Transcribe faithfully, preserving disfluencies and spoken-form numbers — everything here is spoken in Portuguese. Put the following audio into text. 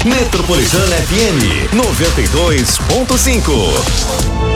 Metropolitana F M noventa e dois ponto cinco.